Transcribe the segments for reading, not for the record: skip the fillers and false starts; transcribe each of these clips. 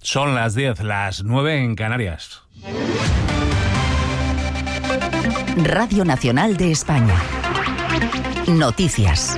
Son las 10, las 9 en Canarias. Radio Nacional de España. Noticias.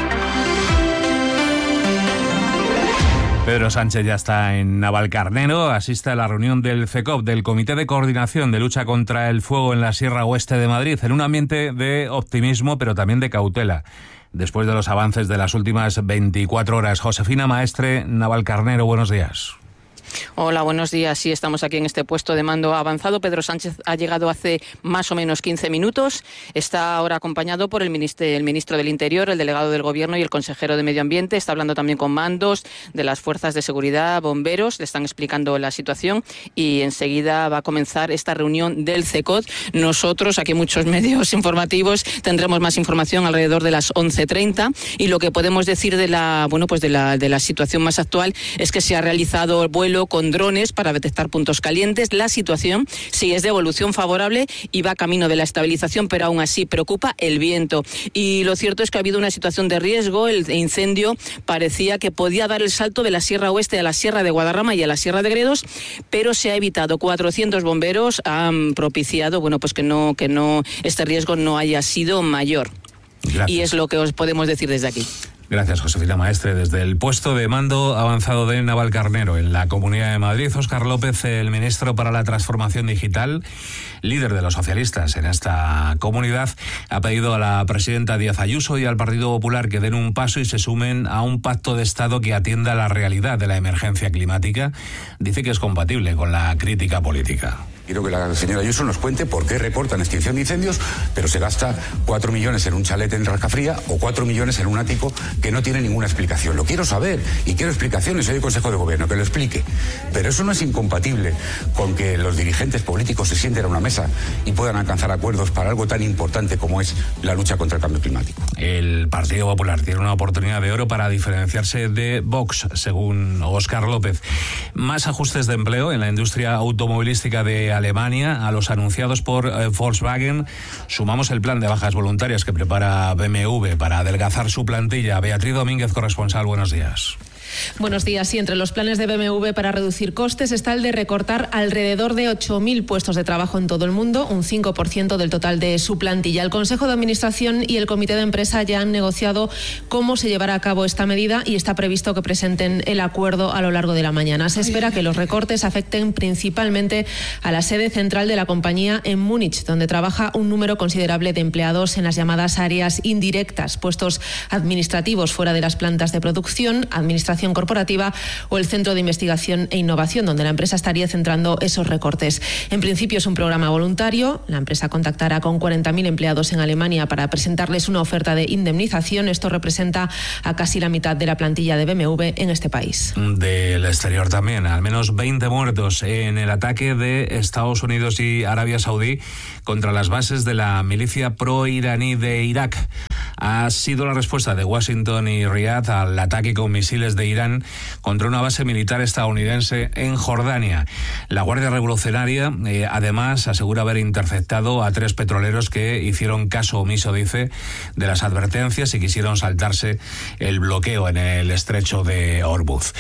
Pedro Sánchez ya está en Navalcarnero, asiste a la reunión del CECOP, del Comité de Coordinación de Lucha contra el Fuego en la Sierra Oeste de Madrid, en un ambiente de optimismo, pero también de cautela. Después de los avances de las últimas 24 horas. Josefina Maestre, Navalcarnero, buenos días. Hola, buenos días. Sí, estamos aquí en este puesto de mando avanzado. Pedro Sánchez ha llegado hace más o menos 15 minutos. Está ahora acompañado por el ministro del Interior, el delegado del Gobierno y el consejero de Medio Ambiente. Está hablando también con mandos de las fuerzas de seguridad, bomberos. Le están explicando la situación y enseguida va a comenzar esta reunión del CECOT. Nosotros, aquí muchos medios informativos, tendremos más información alrededor de las 11:30 y lo que podemos decir de la situación más actual es que se ha realizado el vuelo con drones para detectar puntos calientes. La situación sí es de evolución favorable y va camino de la estabilización, pero aún así preocupa el viento. Y lo cierto es que ha habido una situación de riesgo. El incendio parecía que podía dar el salto de la Sierra Oeste a la Sierra de Guadarrama y a la Sierra de Gredos, pero se ha evitado. 400 bomberos han propiciado, que este riesgo no haya sido mayor. Gracias. Y es lo que os podemos decir desde aquí. Gracias, Josefina Maestre. Desde el puesto de mando avanzado de Navalcarnero, en la Comunidad de Madrid, Óscar López, el ministro para la Transformación Digital, líder de los socialistas en esta comunidad, ha pedido a la presidenta Díaz Ayuso y al Partido Popular que den un paso y se sumen a un pacto de Estado que atienda la realidad de la emergencia climática. Dice que es compatible con la crítica política. Quiero que la señora Ayuso nos cuente por qué recortan extinción de incendios, pero se gasta 4 millones en un chalet en Rascafría o 4 millones en un ático que no tiene ninguna explicación. Lo quiero saber y quiero explicaciones. Soy el Consejo de Gobierno, que lo explique. Pero eso no es incompatible con que los dirigentes políticos se sienten a una mesa y puedan alcanzar acuerdos para algo tan importante como es la lucha contra el cambio climático. El Partido Popular tiene una oportunidad de oro para diferenciarse de Vox, según Óscar López. Más ajustes de empleo en la industria automovilística de Alemania a los anunciados por Volkswagen. Sumamos el plan de bajas voluntarias que prepara BMW para adelgazar su plantilla. Beatriz Domínguez, corresponsal, buenos días. Buenos días. Sí, entre los planes de BMW para reducir costes está el de recortar alrededor de 8.000 puestos de trabajo en todo el mundo, un 5% del total de su plantilla. El Consejo de Administración y el Comité de Empresa ya han negociado cómo se llevará a cabo esta medida y está previsto que presenten el acuerdo a lo largo de la mañana. Se espera que los recortes afecten principalmente a la sede central de la compañía en Múnich, donde trabaja un número considerable de empleados en las llamadas áreas indirectas, puestos administrativos fuera de las plantas de producción, administración corporativa o el Centro de Investigación e Innovación, donde la empresa estaría centrando esos recortes. En principio es un programa voluntario. La empresa contactará con 40.000 empleados en Alemania para presentarles una oferta de indemnización. Esto representa a casi la mitad de la plantilla de BMW en este país. Del exterior también, al menos 20 muertos en el ataque de Estados Unidos y Arabia Saudí contra las bases de la milicia pro-iraní de Irak. Ha sido la respuesta de Washington y Riad al ataque con misiles de Irán contra una base militar estadounidense en Jordania. La Guardia Revolucionaria, además, asegura haber interceptado a 3 petroleros que hicieron caso omiso, dice, de las advertencias y quisieron saltarse el bloqueo en el estrecho de Hormuz.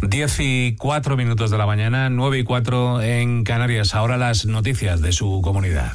10:04 de la mañana, 9:04 en Canarias. Ahora las noticias de su comunidad.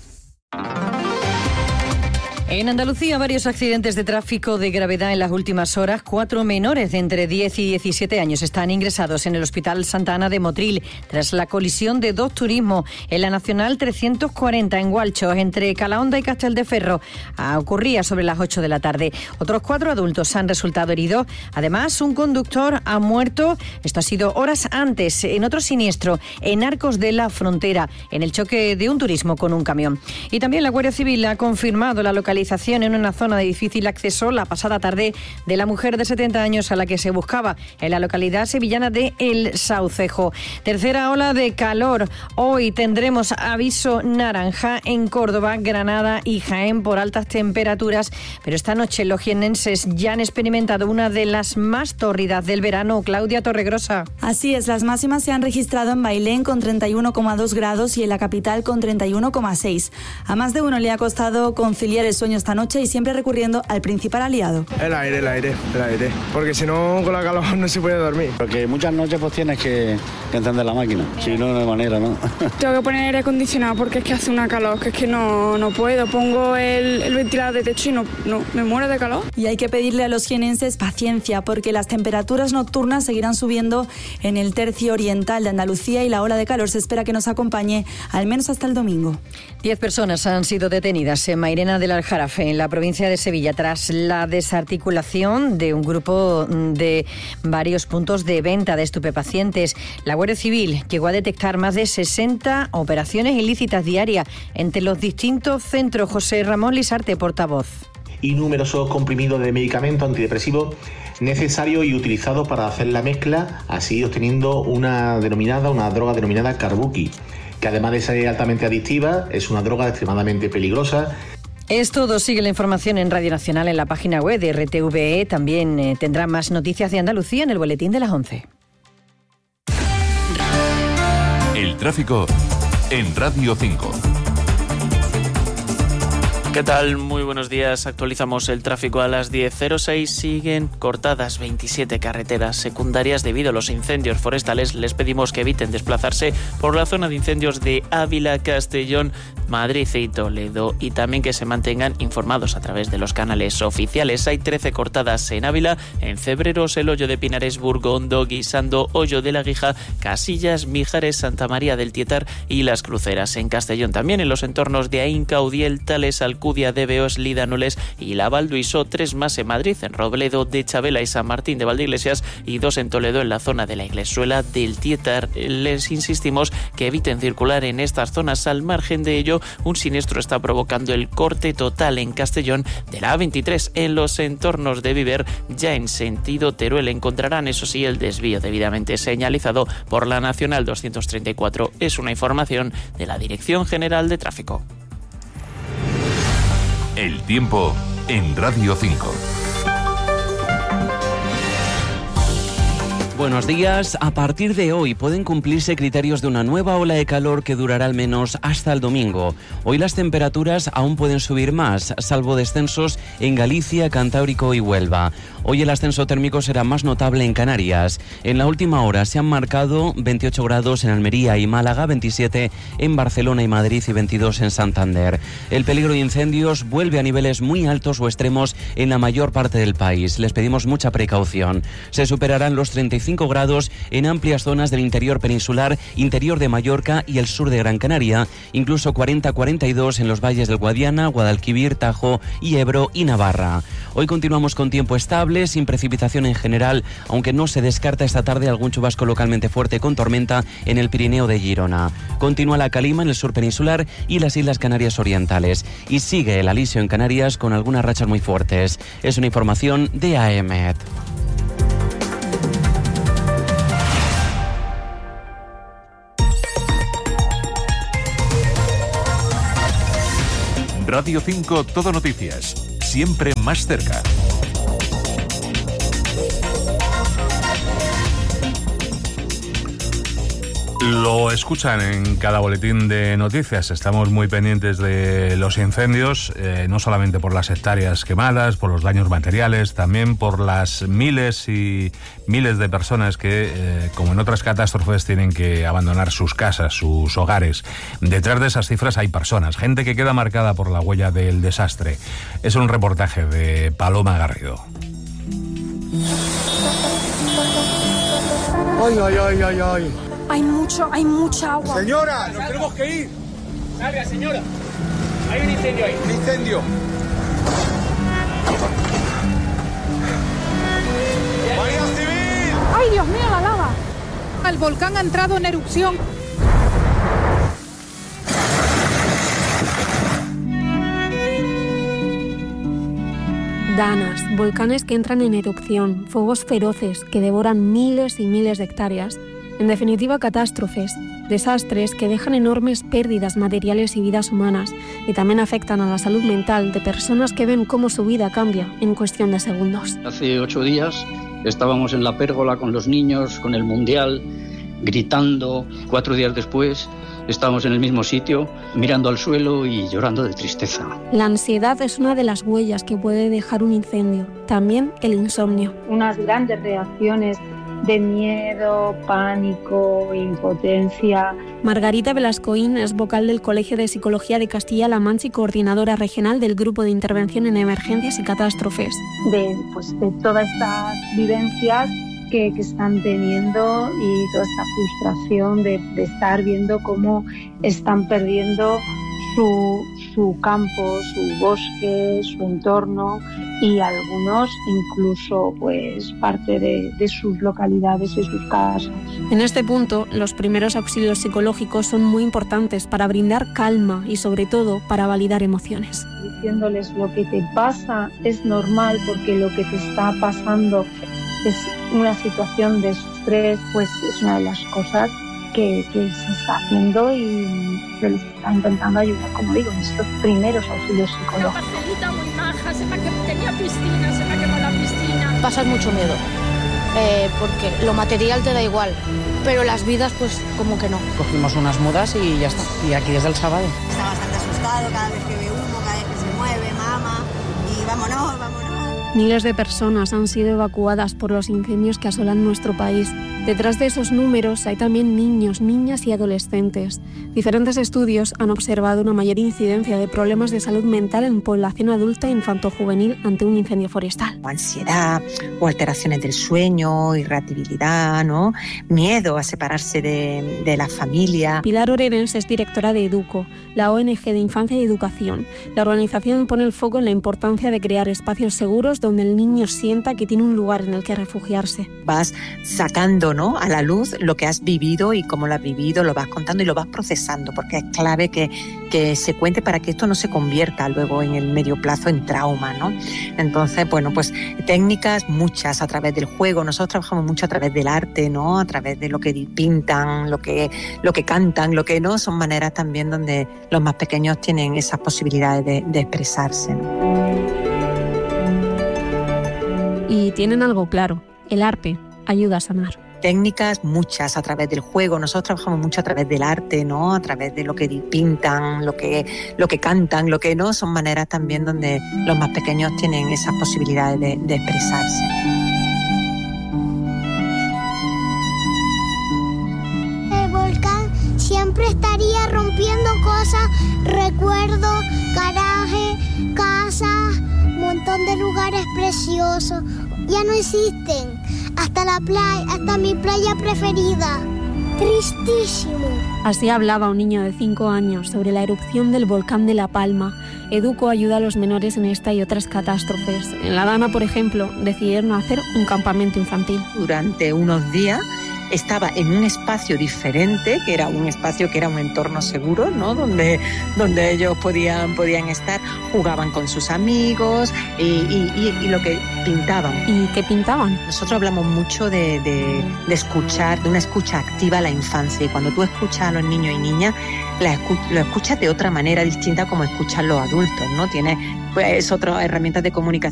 En Andalucía, varios accidentes de tráfico de gravedad en las últimas horas. 4 menores de entre 10 y 17 años están ingresados en el Hospital Santa Ana de Motril tras la colisión de 2 turismos en la Nacional 340 en Gualchos, entre Calahonda y Castelldefels. Ocurría sobre las 8 de la tarde. Otros 4 adultos han resultado heridos. Además, un conductor ha muerto. Esto ha sido horas antes, en otro siniestro, en Arcos de la Frontera, en el choque de un turismo con un camión. Y también la Guardia Civil ha confirmado la localización en una zona de difícil acceso la pasada tarde de la mujer de 70 años a la que se buscaba en la localidad sevillana de El Saucejo. Tercera ola de calor. Hoy tendremos aviso naranja en Córdoba, Granada y Jaén por altas temperaturas, pero esta noche los jiennenses ya han experimentado una de las más tórridas del verano. Claudia Torregrosa. Así es, las máximas se han registrado en Bailén con 31,2 grados y en la capital con 31,6. A más de uno le ha costado conciliar el sueño sueño esta noche y siempre recurriendo al principal aliado. El aire, porque si no con la calor no se puede dormir. Porque muchas noches pues tienes que encender la máquina, si no hay manera, ¿no? Tengo que poner aire acondicionado porque es que hace una calor, que es que no puedo. Pongo el ventilador de techo y no me muero de calor. Y hay que pedirle a los jienenses paciencia porque las temperaturas nocturnas seguirán subiendo en el tercio oriental de Andalucía y la ola de calor se espera que nos acompañe al menos hasta el domingo. 10 personas han sido detenidas en Mairena del Aljarafe, en la provincia de Sevilla, tras la desarticulación de un grupo de varios puntos de venta de estupefacientes. La Guardia Civil llegó a detectar más de 60 operaciones ilícitas diarias entre los distintos centros. José Ramón Lisarte, portavoz. Y numerosos comprimidos de medicamento antidepresivo necesario y utilizado para hacer la mezcla, así obteniendo una droga denominada Carbuki, que además de ser altamente adictiva, es una droga extremadamente peligrosa. Es todo. Sigue la información en Radio Nacional en la página web de RTVE. También tendrá más noticias de Andalucía en el boletín de las 11. El tráfico en Radio 5. ¿Qué tal? Muy buenos días. Actualizamos el tráfico a las 10:06. Siguen cortadas 27 carreteras secundarias debido a los incendios forestales. Les pedimos que eviten desplazarse por la zona de incendios de Ávila, Castellón, Madrid y Toledo, y también que se mantengan informados a través de los canales oficiales. Hay 13 cortadas en Ávila, en Cebreros, El Hoyo de Pinares, Burgondo, Guisando, Hoyo de la Guija, Casillas, Mijares, Santa María del Tietar y Las Cruceras. En Castellón también en los entornos de Ainca, Udiel, Tales, Alcudia, de Beos, Lidanoles y La Valduiso. 3 más en Madrid, en Robledo, de Chabela y San Martín de Valdeiglesias, y 2 en Toledo, en la zona de la Iglesuela del Tietar. Les insistimos que eviten circular en estas zonas. Al margen de ello, un siniestro está provocando el corte total en Castellón de la A23 en los entornos de Viver. Ya en sentido Teruel encontrarán, eso sí, el desvío debidamente señalizado por la Nacional 234. Es una información de la Dirección General de Tráfico. El tiempo en Radio 5. Buenos días. A partir de hoy pueden cumplirse criterios de una nueva ola de calor que durará al menos hasta el domingo. Hoy las temperaturas aún pueden subir más, salvo descensos en Galicia, Cantábrico y Huelva. Hoy el ascenso térmico será más notable en Canarias. En la última hora se han marcado 28 grados en Almería y Málaga, 27 en Barcelona y Madrid y 22 en Santander. El peligro de incendios vuelve a niveles muy altos o extremos en la mayor parte del país. Les pedimos mucha precaución. Se superarán los 35 grados en amplias zonas del interior peninsular, interior de Mallorca y el sur de Gran Canaria, incluso 40-42 en los valles del Guadiana, Guadalquivir, Tajo y Ebro y Navarra. Hoy continuamos con tiempo estable, sin precipitación en general, aunque no se descarta esta tarde algún chubasco localmente fuerte con tormenta en el Pirineo de Girona. Continúa la calima en el sur peninsular y las Islas Canarias Orientales. Y sigue el alisio en Canarias con algunas rachas muy fuertes. Es una información de AEMET. Radio 5 Todo Noticias, siempre más cerca. Lo escuchan en cada boletín de noticias. Estamos muy pendientes de los incendios, no solamente por las hectáreas quemadas, por los daños materiales, también por las miles y miles de personas que, como en otras catástrofes, tienen que abandonar sus casas, sus hogares. Detrás de esas cifras hay personas, gente que queda marcada por la huella del desastre. Es un reportaje de Paloma Garrido. Ay, ay, ay, ay, ay. Hay mucha agua. Señora, nos tenemos que ir. Salga, señora. Hay un incendio ahí. Un incendio. ¡Guardia Civil! ¡Ay, Dios mío, la lava! El volcán ha entrado en erupción. Danas, volcanes que entran en erupción, fuegos feroces que devoran miles y miles de hectáreas. En definitiva, catástrofes, desastres que dejan enormes pérdidas materiales y vidas humanas y también afectan a la salud mental de personas que ven cómo su vida cambia en cuestión de segundos. Hace 8 días estábamos en la pérgola con los niños, con el Mundial, gritando. 4 días después estábamos en el mismo sitio, mirando al suelo y llorando de tristeza. La ansiedad es una de las huellas que puede dejar un incendio. También el insomnio. Unas grandes reacciones de miedo, pánico, impotencia. Margarita Velascoín es vocal del Colegio de Psicología de Castilla-La Mancha y coordinadora regional del Grupo de Intervención en Emergencias y Catástrofes. De todas estas vivencias que están teniendo y toda esta frustración de estar viendo cómo están perdiendo su campo, su bosque, su entorno y algunos incluso parte de sus localidades y sus casas. En este punto, los primeros auxilios psicológicos son muy importantes para brindar calma y sobre todo para validar emociones. Diciéndoles lo que te pasa es normal porque lo que te está pasando es una situación de estrés, es una de las cosas que se está haciendo y se les está intentando ayudar, como digo, en estos primeros auxilios psicológicos. Una parcelita muy maja, sepa que tenía piscina, se me quemó la piscina. Pasas mucho miedo, porque lo material te da igual, pero las vidas como que no. Cogimos unas mudas y ya está, y aquí desde el sábado. Está bastante asustado cada vez que ve humo, cada vez que se mueve, mama, y vámonos. Miles de personas han sido evacuadas por los incendios que asolan nuestro país. Detrás de esos números hay también niños, niñas y adolescentes. Diferentes estudios han observado una mayor incidencia de problemas de salud mental en población adulta e infantojuvenil ante un incendio forestal. O ansiedad, o alteraciones del sueño, irritabilidad, ¿no? Miedo a separarse de la familia. Pilar Orenens es directora de Educo, la ONG de Infancia y Educación. La organización pone el foco en la importancia de crear espacios seguros donde el niño sienta que tiene un lugar en el que refugiarse. Vas sacando, ¿no?, a la luz lo que has vivido y cómo lo has vivido, lo vas contando y lo vas procesando, porque es clave que se cuente para que esto no se convierta luego en el medio plazo en trauma, ¿no? Entonces, técnicas muchas a través del juego. Nosotros trabajamos mucho a través del arte, ¿no? A través de lo que pintan, lo que cantan, lo que no, son maneras también donde los más pequeños tienen esas posibilidades de expresarse, ¿no? Y tienen algo claro, el arte ayuda a sanar. Técnicas muchas a través del juego. Nosotros trabajamos mucho a través del arte, ¿no? A través de lo que pintan, lo que cantan, lo que no, son maneras también donde los más pequeños tienen esas posibilidades de expresarse. El volcán siempre estaría rompiendo cosas, recuerdos, garaje, casas, un montón de lugares preciosos. Ya no existen. Hasta la playa, hasta mi playa preferida. Tristísimo. Así hablaba un niño de 5 años sobre la erupción del volcán de La Palma. Educo ayuda a los menores en esta y otras catástrofes. En La Dana, por ejemplo, decidieron hacer un campamento infantil. Durante unos días estaba en un espacio diferente, que era un espacio que era un entorno seguro, ¿no? Donde ellos podían estar, jugaban con sus amigos y lo que pintaban. ¿Y qué pintaban? Nosotros hablamos mucho de escuchar, de una escucha activa a la infancia, y cuando tú escuchas a los niños y niñas, lo escuchas de otra manera distinta como escuchan los adultos, ¿no? Tienes otras herramientas de comunicación